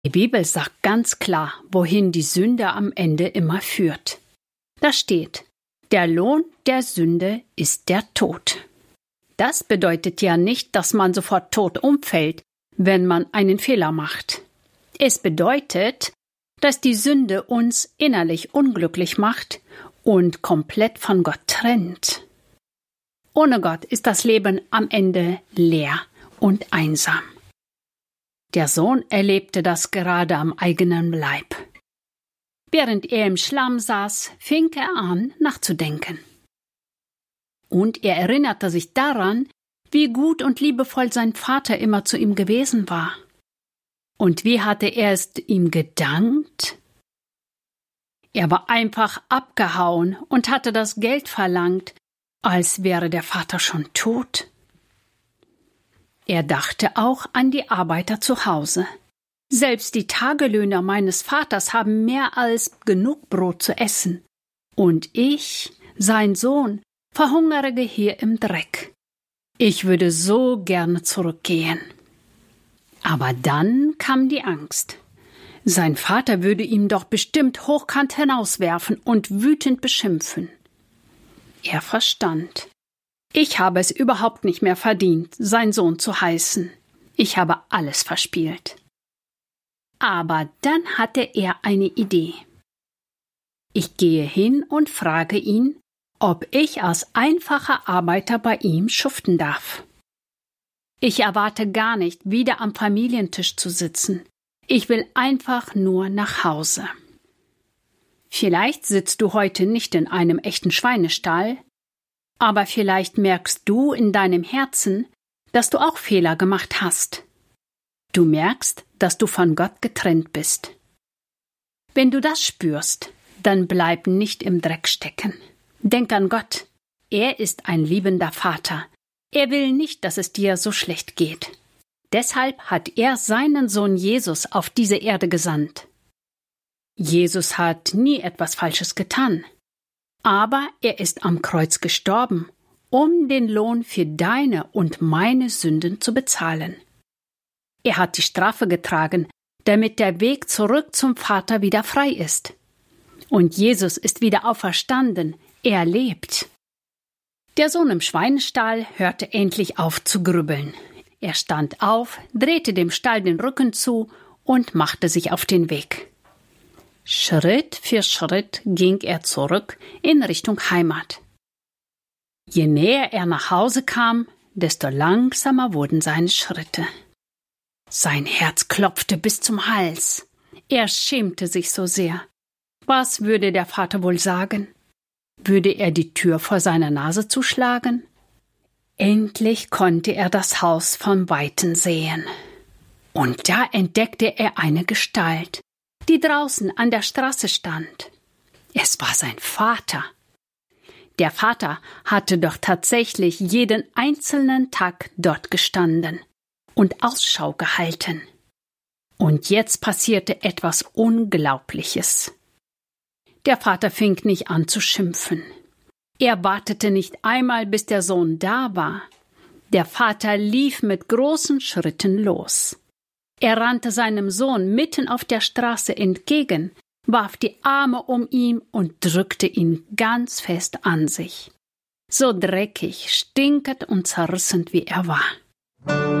Die Bibel sagt ganz klar, wohin die Sünde am Ende immer führt. Da steht: Der Lohn der Sünde ist der Tod. Das bedeutet ja nicht, dass man sofort tot umfällt, wenn man einen Fehler macht. Es bedeutet, dass die Sünde uns innerlich unglücklich macht und komplett von Gott trennt. Ohne Gott ist das Leben am Ende leer und einsam. Der Sohn erlebte das gerade am eigenen Leib. Während er im Schlamm saß, fing er an, nachzudenken. Und er erinnerte sich daran, wie gut und liebevoll sein Vater immer zu ihm gewesen war. Und wie hatte er es ihm gedankt? Er war einfach abgehauen und hatte das Geld verlangt, als wäre der Vater schon tot. Er dachte auch an die Arbeiter zu Hause. Selbst die Tagelöhner meines Vaters haben mehr als genug Brot zu essen. Und ich, sein Sohn, verhungere hier im Dreck. Ich würde so gerne zurückgehen. Aber dann kam die Angst. Sein Vater würde ihm doch bestimmt hochkant hinauswerfen und wütend beschimpfen. Er verstand. Ich habe es überhaupt nicht mehr verdient, sein Sohn zu heißen. Ich habe alles verspielt. Aber dann hatte er eine Idee. Ich gehe hin und frage ihn, ob ich als einfacher Arbeiter bei ihm schuften darf. Ich erwarte gar nicht, wieder am Familientisch zu sitzen. Ich will einfach nur nach Hause. Vielleicht sitzt du heute nicht in einem echten Schweinestall, aber vielleicht merkst du in deinem Herzen, dass du auch Fehler gemacht hast. Du merkst, dass du von Gott getrennt bist. Wenn du das spürst, dann bleib nicht im Dreck stecken. Denk an Gott. Er ist ein liebender Vater. Er will nicht, dass es dir so schlecht geht. Deshalb hat er seinen Sohn Jesus auf diese Erde gesandt. Jesus hat nie etwas Falsches getan. Aber er ist am Kreuz gestorben, um den Lohn für deine und meine Sünden zu bezahlen. Er hat die Strafe getragen, damit der Weg zurück zum Vater wieder frei ist. Und Jesus ist wieder auferstanden, er lebt. Der Sohn im Schweinestall hörte endlich auf zu grübeln. Er stand auf, drehte dem Stall den Rücken zu und machte sich auf den Weg. Schritt für Schritt ging er zurück in Richtung Heimat. Je näher er nach Hause kam, desto langsamer wurden seine Schritte. Sein Herz klopfte bis zum Hals. Er schämte sich so sehr. Was würde der Vater wohl sagen? Würde er die Tür vor seiner Nase zuschlagen? Endlich konnte er das Haus von Weitem sehen. Und da entdeckte er eine Gestalt, die draußen an der Straße stand. Es war sein Vater. Der Vater hatte doch tatsächlich jeden einzelnen Tag dort gestanden und Ausschau gehalten. Und jetzt passierte etwas Unglaubliches. Der Vater fing nicht an zu schimpfen. Er wartete nicht einmal, bis der Sohn da war. Der Vater lief mit großen Schritten los. Er rannte seinem Sohn mitten auf der Straße entgegen, warf die Arme um ihn und drückte ihn ganz fest an sich. So dreckig, stinkend und zerrissen wie er war.